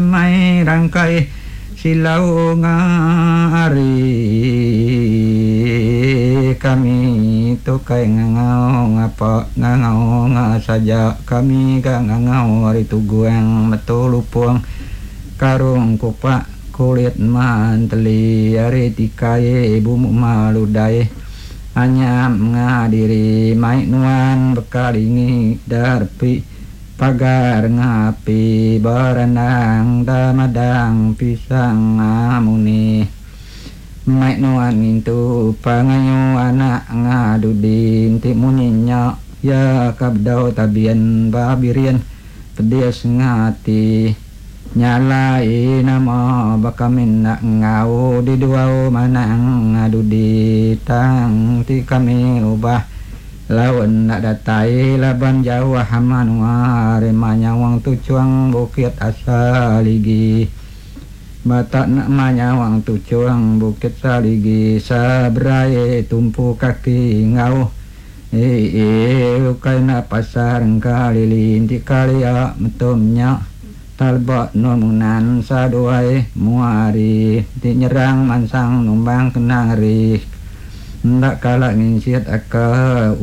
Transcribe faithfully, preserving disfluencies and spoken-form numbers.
mai rangkai silau ngari kami tukai ngangau ngapa ngangau nga saja kami ga ngangau hari tuguang metu lupung karung kupak kulit manteli hari tikai bumuk maludai anyam ngadiri mai nuan bekalingi darpi pagar ngapi berenang damadang pisang amuni mai nuan itu pangayu anak ngadudin ti muninya ya kabdau tabian babirian pedes ngati nyalai nama bakamin nak ngau di dua manang ngadu di tang ti kami ubah lawan nak datai laban jauh hamanwa remanya wang tucuang bukit asaligi batak nak manyawang tucuang bukit saligi sabrai tumpu kaki ngau eh eh ukai na pasar kalilin ti kalia metumnya talbot nomunan saduai muari ti nyerang mansang numbang kenang ri ndak kalah nginsiat aka